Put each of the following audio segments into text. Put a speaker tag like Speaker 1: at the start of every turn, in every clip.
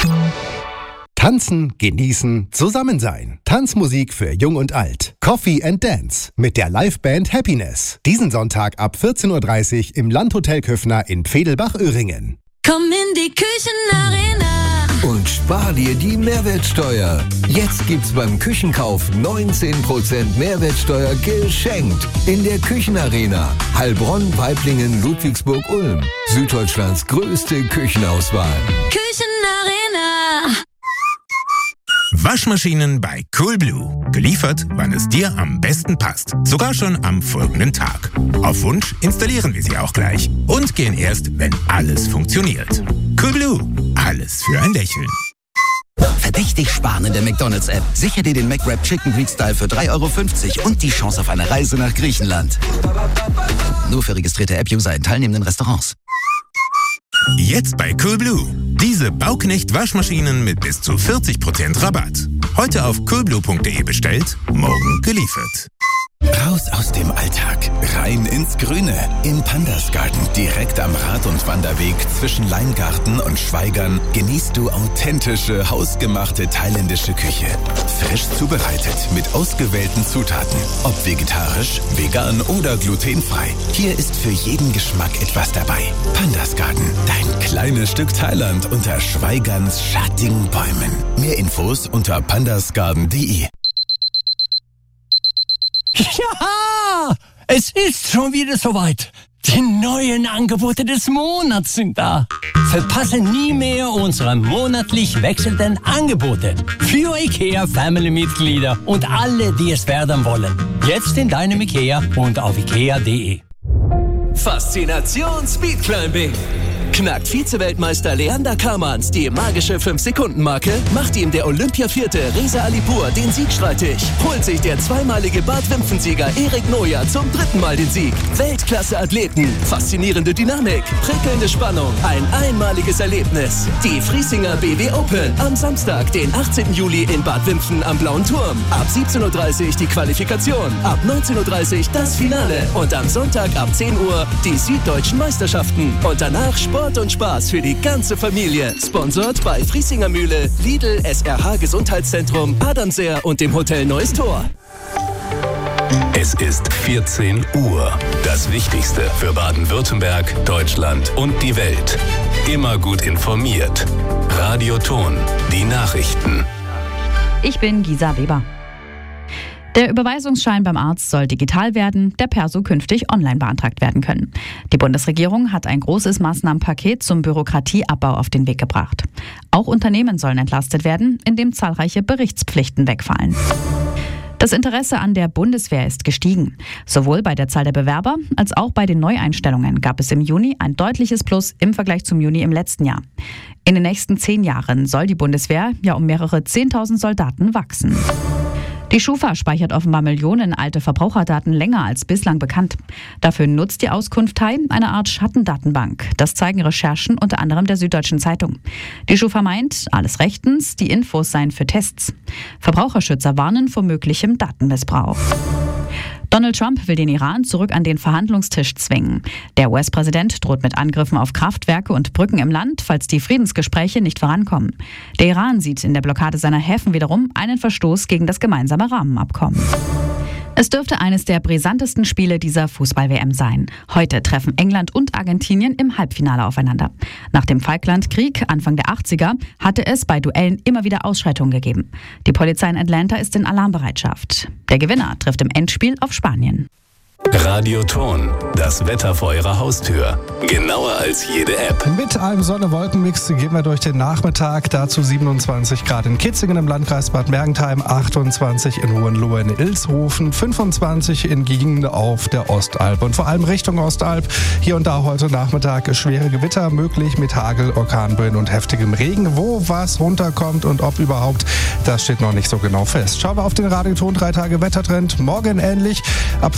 Speaker 1: Tanzen, genießen, zusammen sein. Tanzmusik für Jung und Alt. Coffee and Dance mit der Liveband Happiness. Diesen Sonntag ab 14.30 Uhr im Landhotel Köffner in Pfedelbach-Öhringen.
Speaker 2: Komm in die Küchenarena
Speaker 3: und spar dir die Mehrwertsteuer. Jetzt gibt's beim Küchenkauf 19% Mehrwertsteuer geschenkt. In der Küchenarena. Heilbronn, Waiblingen, Ludwigsburg, Ulm. Süddeutschlands größte Küchenauswahl.
Speaker 2: Küchenarena.
Speaker 4: Waschmaschinen bei Coolblue. Geliefert, wann es dir am besten passt. Sogar schon am folgenden Tag. Auf Wunsch installieren wir sie auch gleich. Und gehen erst, wenn alles funktioniert. Coolblue. Alles für ein Lächeln.
Speaker 5: Verdächtig sparen in der McDonald's-App. Sicher dir den McWrap Chicken Greek Style für 3,50 € und die Chance auf eine Reise nach Griechenland. Nur für registrierte App-User in teilnehmenden Restaurants.
Speaker 4: Jetzt bei Coolblue. Diese Bauknecht-Waschmaschinen mit bis zu 40% Rabatt. Heute auf coolblue.de bestellt, morgen geliefert.
Speaker 6: Raus aus dem Alltag, rein ins Grüne. Im Pandas Garten, direkt am Rad- und Wanderweg zwischen Leingarten und Schweigern, genießt du authentische, hausgemachte thailändische Küche. Frisch zubereitet, mit ausgewählten Zutaten. Ob vegetarisch, vegan oder glutenfrei. Hier ist für jeden Geschmack etwas dabei. Pandas Garten, dein kleines Stück Thailand unter Schweigerns schattigen Bäumen. Mehr Infos unter pandasgarden.de.
Speaker 7: Ja, es ist schon wieder soweit. Die neuen Angebote des Monats sind da. Verpasse nie mehr unsere monatlich wechselnden Angebote für IKEA Family-Mitglieder und alle, die es werden wollen. Jetzt in deinem IKEA und auf ikea.de.
Speaker 8: Faszination Speedclimbing. Knackt Vize-Weltmeister Leander Kamans die magische 5-Sekunden-Marke, macht ihm der Olympia-Vierte Reza Alipur den Sieg streitig, holt sich der zweimalige Bad-Wimpfen-Sieger Erik Noja zum 3. Mal den Sieg. Weltklasse-Athleten, faszinierende Dynamik, prickelnde Spannung, ein einmaliges Erlebnis. Die Friesinger BW Open am Samstag, den 18. Juli in Bad Wimpfen am Blauen Turm. Ab 17.30 Uhr die Qualifikation, ab 19.30 Uhr das Finale und am Sonntag ab 10 Uhr die Süddeutschen Meisterschaften. Und danach Sport und Spaß für die ganze Familie. Sponsort bei Friesinger Mühle, Lidl, SRH Gesundheitszentrum, Adamser und dem Hotel Neues Tor.
Speaker 6: Es ist 14 Uhr. Das Wichtigste für Baden-Württemberg, Deutschland und die Welt. Immer gut informiert. Radio Ton, die Nachrichten.
Speaker 9: Ich bin Gisa Weber. Der Überweisungsschein beim Arzt soll digital werden, der Perso künftig online beantragt werden können. Die Bundesregierung hat ein großes Maßnahmenpaket zum Bürokratieabbau auf den Weg gebracht. Auch Unternehmen sollen entlastet werden, indem zahlreiche Berichtspflichten wegfallen. Das Interesse an der Bundeswehr ist gestiegen. Sowohl bei der Zahl der Bewerber als auch bei den Neueinstellungen gab es im Juni ein deutliches Plus im Vergleich zum Juni im letzten Jahr. In den nächsten 10 Jahren soll die Bundeswehr ja um mehrere 10.000 Soldaten wachsen. Die Schufa speichert offenbar Millionen alte Verbraucherdaten länger als bislang bekannt. Dafür nutzt die Auskunftei eine Art Schattendatenbank. Das zeigen Recherchen unter anderem der Süddeutschen Zeitung. Die Schufa meint, alles rechtens, die Infos seien für Tests. Verbraucherschützer warnen vor möglichem Datenmissbrauch. Donald Trump will den Iran zurück an den Verhandlungstisch zwingen. Der US-Präsident droht mit Angriffen auf Kraftwerke und Brücken im Land, falls die Friedensgespräche nicht vorankommen. Der Iran sieht in der Blockade seiner Häfen wiederum einen Verstoß gegen das gemeinsame Rahmenabkommen. Es dürfte eines der brisantesten Spiele dieser Fußball-WM sein. Heute treffen England und Argentinien im Halbfinale aufeinander. Nach dem Falklandkrieg Anfang der 80er hatte es bei Duellen immer wieder Ausschreitungen gegeben. Die Polizei in Atlanta ist in Alarmbereitschaft. Der Gewinner trifft im Endspiel auf Spanien.
Speaker 6: Radio Ton, das Wetter vor Ihrer Haustür. Genauer als jede App.
Speaker 10: Mit einem Sonne-Wolken-Mix gehen wir durch den Nachmittag. Dazu 27 Grad in Kitzingen im Landkreis Bad Mergentheim, 28 in Hohenlohe in Ilshofen, 25 in Giengen auf der Ostalb. Und vor allem Richtung Ostalb hier und da heute Nachmittag schwere Gewitter möglich mit Hagel, Orkanböen und heftigem Regen. Wo was runterkommt und ob überhaupt, das steht noch nicht so genau fest. Schauen wir auf den Radio Ton 3 Tage Wettertrend. Morgen ähnlich, ab Freitag dann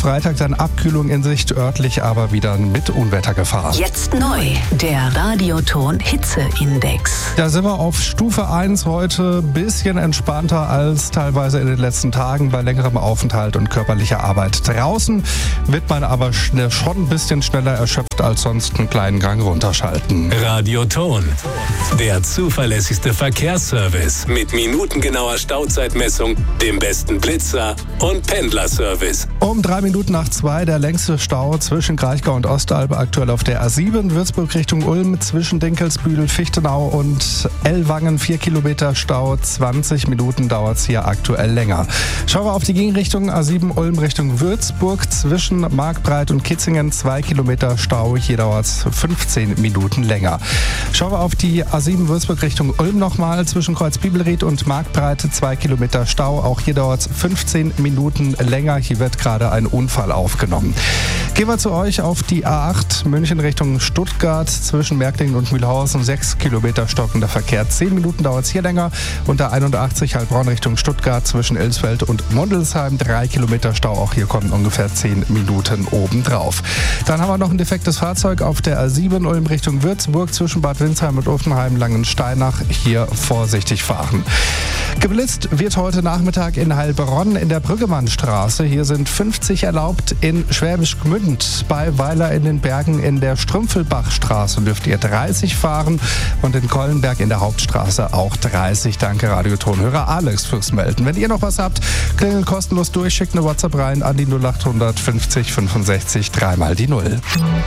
Speaker 10: eine Abkühlung in Sicht, örtlich aber wieder mit Unwettergefahr.
Speaker 11: Jetzt neu, der Radioton Hitzeindex.
Speaker 10: Da sind wir auf Stufe 1 heute, bisschen entspannter als teilweise in den letzten Tagen bei längerem Aufenthalt und körperlicher Arbeit. Draußen wird man aber schon ein bisschen schneller erschöpft als sonst, einen kleinen Gang runterschalten.
Speaker 12: Radioton, der zuverlässigste Verkehrsservice mit minutengenauer Stauzeitmessung, dem besten Blitzer und Pendlerservice.
Speaker 10: Um 3 Minuten nach 2 der längste Stau zwischen Kraichgau und Ostalb, aktuell auf der A7, Würzburg Richtung Ulm, zwischen Dinkelsbühl, Fichtenau und Ellwangen, 4 Kilometer Stau, 20 Minuten dauert es hier aktuell länger. Schauen wir auf die Gegenrichtung, A7 Ulm Richtung Würzburg, zwischen Markbreit und Kitzingen, 2 Kilometer Stau, hier dauert es 15 Minuten länger. Schauen wir auf die A7 Würzburg Richtung Ulm nochmal, zwischen Kreuz-Bibelried und Markbreit, 2 Kilometer Stau, auch hier dauert es 15 Minuten länger, hier wird gerade ein Unfall aufgenommen. Gehen wir zu euch auf die A8 München Richtung Stuttgart, zwischen Märklingen und Mühlhausen, 6 Kilometer stockender Verkehr, 10 Minuten dauert es hier länger, und der 81 Heilbronn Richtung Stuttgart, zwischen Ilsfeld und Mundelsheim, 3 Kilometer Stau, auch hier kommen ungefähr 10 Minuten obendrauf. Dann haben wir noch ein defektes Fahrzeug auf der A7 Ulm Richtung Würzburg, zwischen Bad Windsheim und Uffenheim, Langensteinach, hier vorsichtig fahren. Geblitzt wird heute Nachmittag in Heilbronn in der Brüggemannstraße. Hier sind 50 erlaubt. In Schwäbisch Gmünd bei Weiler in den Bergen in der Strümpfelbachstraße dürft ihr 30 fahren und in Kollenberg in der Hauptstraße auch 30. Danke Radiotonhörer Alex fürs Melden. Wenn ihr noch was habt, klingelt kostenlos durch, schickt eine WhatsApp rein an die 0800 50 65 3 mal die 0.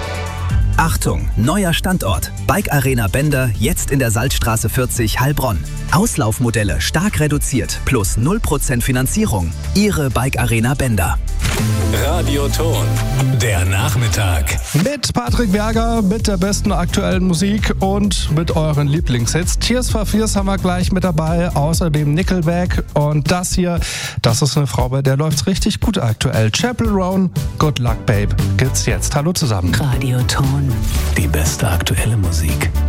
Speaker 13: Achtung, neuer Standort. Bike Arena Bender, jetzt in der Salzstraße 40 Heilbronn. Auslaufmodelle stark reduziert, plus 0% Finanzierung. Ihre Bike Arena Bender.
Speaker 12: Radioton, der Nachmittag.
Speaker 10: Mit Patrick Berger, mit der besten aktuellen Musik und mit euren Lieblingshits. Tears for Fears haben wir gleich mit dabei, außerdem Nickelback. Und das hier, das ist eine Frau, bei der läuft's richtig gut aktuell. Chapel Roan, Good Luck Babe, gibt's jetzt. Hallo zusammen.
Speaker 11: Radioton.
Speaker 12: Die beste aktuelle Musik.